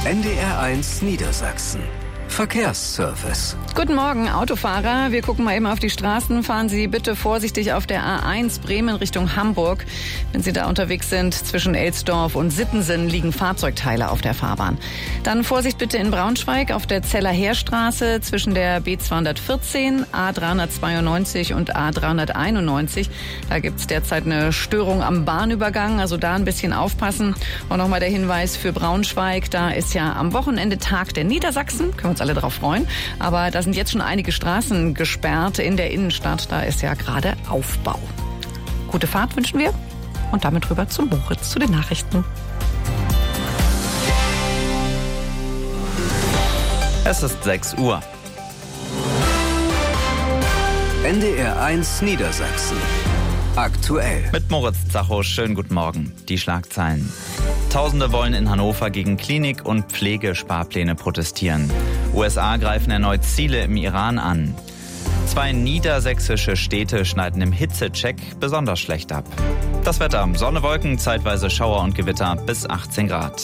NDR1 Niedersachsen. Verkehrsservice. Guten Morgen, Autofahrer. Wir gucken mal eben auf die Straßen. Fahren Sie bitte vorsichtig auf der A1 Bremen Richtung Hamburg. Wenn Sie da unterwegs sind, zwischen Elsdorf und Sittensen liegen Fahrzeugteile auf der Fahrbahn. Dann Vorsicht bitte in Braunschweig auf der Zeller Heerstraße zwischen der B214, A392 und A391. Da gibt es derzeit eine Störung am Bahnübergang, also da ein bisschen aufpassen. Und nochmal der Hinweis für Braunschweig, da ist ja am Wochenende Tag der Niedersachsen. Können wir uns alle drauf freuen. Aber da sind jetzt schon einige Straßen gesperrt in der Innenstadt. Da ist ja gerade Aufbau. Gute Fahrt wünschen wir. Und damit rüber zu Moritz, zu den Nachrichten. Es ist 6 Uhr. NDR1 Niedersachsen. Aktuell. Mit Moritz Zacho, schönen guten Morgen. Die Schlagzeilen. Tausende wollen in Hannover gegen Klinik- und Pflegesparpläne protestieren. USA greifen erneut Ziele im Iran an. 2 niedersächsische Städte schneiden im Hitzecheck besonders schlecht ab. Das Wetter: Sonne, Wolken, zeitweise Schauer und Gewitter bis 18 Grad.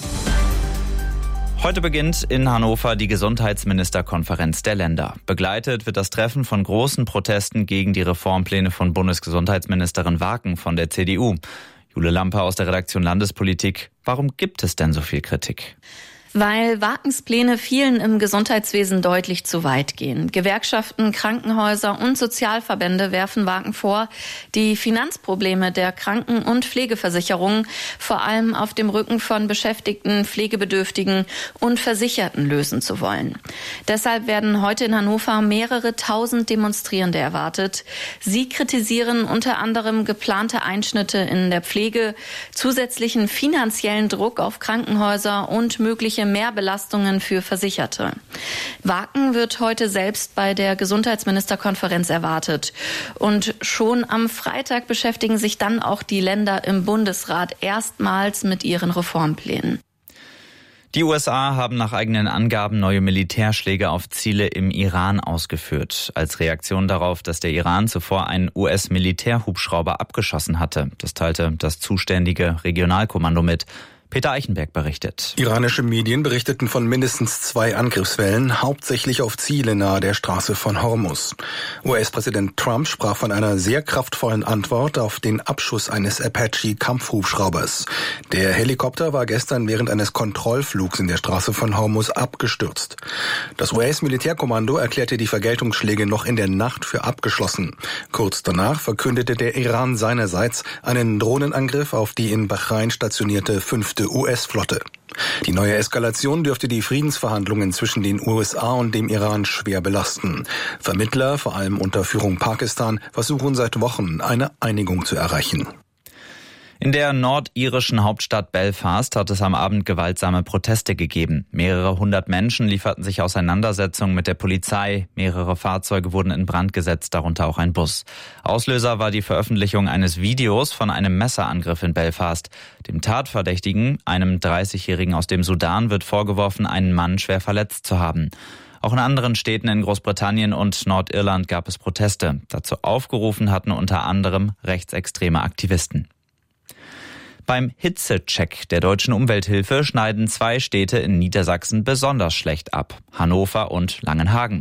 Heute beginnt in Hannover die Gesundheitsministerkonferenz der Länder. Begleitet wird das Treffen von großen Protesten gegen die Reformpläne von Bundesgesundheitsministerin Waken von der CDU. Jule Lampe aus der Redaktion Landespolitik. Warum gibt es denn so viel Kritik? Weil Wakens Pläne vielen im Gesundheitswesen deutlich zu weit gehen. Gewerkschaften, Krankenhäuser und Sozialverbände werfen Waken vor, die Finanzprobleme der Kranken- und Pflegeversicherungen vor allem auf dem Rücken von Beschäftigten, Pflegebedürftigen und Versicherten lösen zu wollen. Deshalb werden heute in Hannover mehrere tausend Demonstrierende erwartet. Sie kritisieren unter anderem geplante Einschnitte in der Pflege, zusätzlichen finanziellen Druck auf Krankenhäuser und mögliche Mehrbelastungen für Versicherte. Waken wird heute selbst bei der Gesundheitsministerkonferenz erwartet. Und schon am Freitag beschäftigen sich dann auch die Länder im Bundesrat erstmals mit ihren Reformplänen. Die USA haben nach eigenen Angaben neue Militärschläge auf Ziele im Iran ausgeführt. Als Reaktion darauf, dass der Iran zuvor einen US-Militärhubschrauber abgeschossen hatte. Das teilte das zuständige Regionalkommando mit. Peter Eichenberg berichtet. Iranische Medien berichteten von mindestens 2 Angriffswellen, hauptsächlich auf Ziele nahe der Straße von Hormuz. US-Präsident Trump sprach von einer sehr kraftvollen Antwort auf den Abschuss eines Apache-Kampfhubschraubers. Der Helikopter war gestern während eines Kontrollflugs in der Straße von Hormuz abgestürzt. Das US-Militärkommando erklärte die Vergeltungsschläge noch in der Nacht für abgeschlossen. Kurz danach verkündete der Iran seinerseits einen Drohnenangriff auf die in Bahrain stationierte 5. US-Flotte. Die neue Eskalation dürfte die Friedensverhandlungen zwischen den USA und dem Iran schwer belasten. Vermittler, vor allem unter Führung Pakistan, versuchen seit Wochen, eine Einigung zu erreichen. In der nordirischen Hauptstadt Belfast hat es am Abend gewaltsame Proteste gegeben. Mehrere hundert Menschen lieferten sich Auseinandersetzungen mit der Polizei. Mehrere Fahrzeuge wurden in Brand gesetzt, darunter auch ein Bus. Auslöser war die Veröffentlichung eines Videos von einem Messerangriff in Belfast. Dem Tatverdächtigen, einem 30-Jährigen aus dem Sudan, wird vorgeworfen, einen Mann schwer verletzt zu haben. Auch in anderen Städten in Großbritannien und Nordirland gab es Proteste. Dazu aufgerufen hatten unter anderem rechtsextreme Aktivisten. Beim Hitzecheck der Deutschen Umwelthilfe schneiden 2 Städte in Niedersachsen besonders schlecht ab: Hannover und Langenhagen.